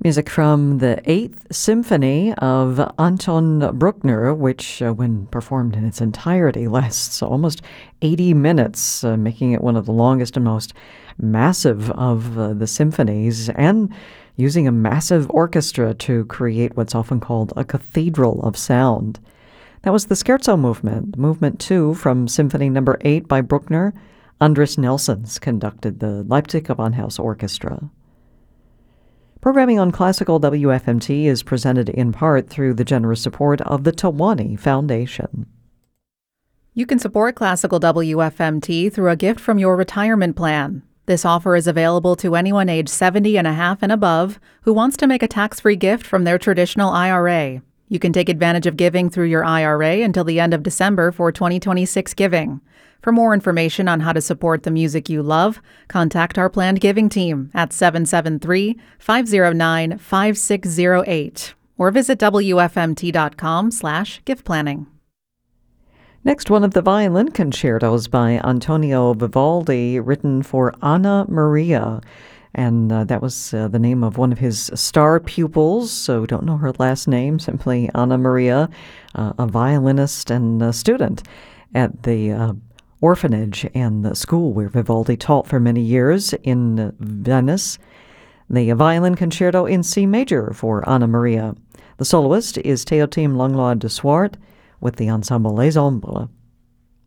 Music from the Eighth Symphony of Anton Bruckner, which, when performed in its entirety, lasts almost 80 minutes, making it one of the longest and most massive of the symphonies, and using a massive orchestra to create what's often called a cathedral of sound. That was the Scherzo movement, Movement 2 from Symphony No. 8 by Bruckner. Andris Nelsons conducted the Leipzig Gewandhaus Orchestra. Programming on Classical WFMT is presented in part through the generous support of the Tawani Foundation. You can support Classical WFMT through a gift from your retirement plan. This offer is available to anyone age 70 and a half and above who wants to make a tax-free gift from their traditional IRA. You can take advantage of giving through your IRA until the end of December for 2026 giving. For more information on how to support the music you love, contact our planned giving team at 773-509-5608 or visit wfmt.com/giftplanning. Next, one of the violin concertos by Antonio Vivaldi, written for Anna Maria. And that was the name of one of his star pupils, so we don't know her last name, simply Anna Maria, a violinist and a student at the orphanage and the school where Vivaldi taught for many years in Venice. The violin concerto in C major for Anna Maria. The soloist is Théotime Langlois de Swart with the ensemble Les Ombres.